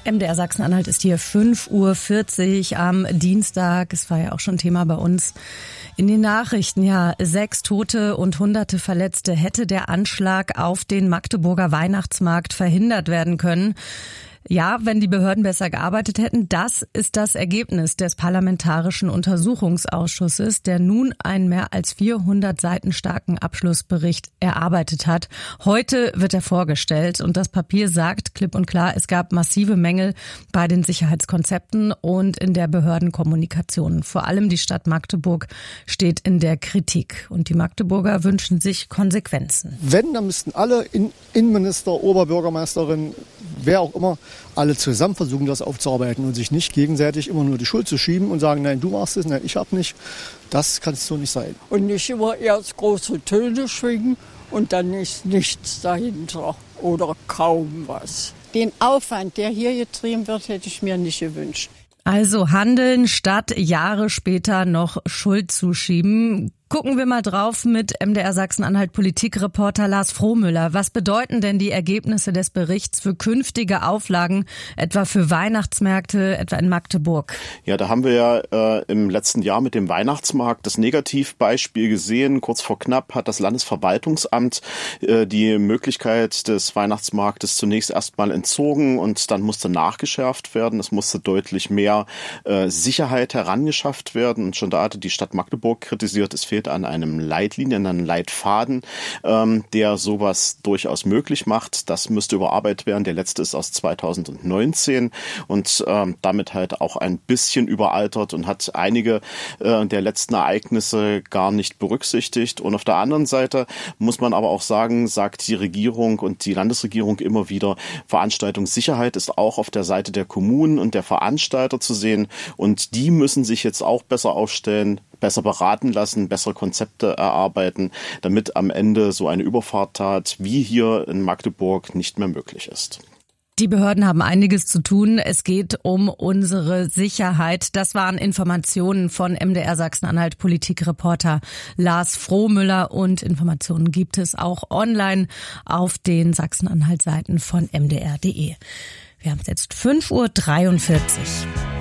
MDR Sachsen-Anhalt ist hier 5:40 Uhr am Dienstag. Es war ja auch schon Thema bei uns in den Nachrichten. Ja, 6 Tote und Hunderte Verletzte. Hätte der Anschlag auf den Magdeburger Weihnachtsmarkt verhindert werden können? Ja, wenn die Behörden besser gearbeitet hätten. Das ist das Ergebnis des Parlamentarischen Untersuchungsausschusses, der nun einen mehr als 400 Seiten starken Abschlussbericht erarbeitet hat. Heute wird er vorgestellt und das Papier sagt klipp und klar, es gab massive Mängel bei den Sicherheitskonzepten und in der Behördenkommunikation. Vor allem die Stadt Magdeburg steht in der Kritik und die Magdeburger wünschen sich Konsequenzen. Wenn, dann müssten alle Innenminister, Oberbürgermeisterin, wer auch immer, alle zusammen versuchen, das aufzuarbeiten und sich nicht gegenseitig immer nur die Schuld zu schieben und sagen, nein, du machst es, nein, ich hab nicht. Das kann es so nicht sein. Und nicht immer erst große Töne schwingen und dann ist nichts dahinter oder kaum was. Den Aufwand, der hier getrieben wird, hätte ich mir nicht gewünscht. Also handeln, statt Jahre später noch Schuld zuschieben. Gucken wir mal drauf mit MDR Sachsen-Anhalt Politikreporter Lars Frohmüller. Was bedeuten denn die Ergebnisse des Berichts für künftige Auflagen, etwa für Weihnachtsmärkte, etwa in Magdeburg? Ja, da haben wir ja im letzten Jahr mit dem Weihnachtsmarkt das Negativbeispiel gesehen. Kurz vor knapp hat das Landesverwaltungsamt die Möglichkeit des Weihnachtsmarktes zunächst erstmal entzogen und dann musste nachgeschärft werden. Es musste deutlich mehr Sicherheit herangeschafft werden. Und schon da hatte die Stadt Magdeburg kritisiert, es fehlt an einem Leitlinien, an einem Leitfaden, der sowas durchaus möglich macht. Das müsste überarbeitet werden. Der letzte ist aus 2019 und damit halt auch ein bisschen überaltert und hat einige der letzten Ereignisse gar nicht berücksichtigt. Und auf der anderen Seite muss man aber auch sagen, sagt die Regierung und die Landesregierung immer wieder, Veranstaltungssicherheit ist auch auf der Seite der Kommunen und der Veranstalter zu sehen. Und die müssen sich jetzt auch besser aufstellen, besser beraten lassen, bessere Konzepte erarbeiten, damit am Ende so eine Überfahrttat wie hier in Magdeburg nicht mehr möglich ist. Die Behörden haben einiges zu tun. Es geht um unsere Sicherheit. Das waren Informationen von MDR Sachsen-Anhalt Politikreporter Lars Frohmüller und Informationen gibt es auch online auf den Sachsen-Anhalt-Seiten von mdr.de. Wir haben es jetzt 5:43 Uhr.